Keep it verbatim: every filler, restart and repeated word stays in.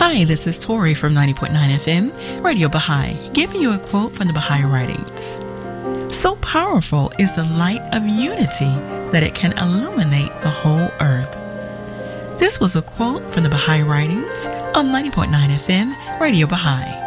Hi, this is Tori from ninety point nine F M, Radio Baha'i, giving you a quote from the Baha'i writings. So powerful is the light of unity that it can illuminate the whole earth. This was a quote from the Baha'i writings on ninety point nine F M, Radio Baha'i.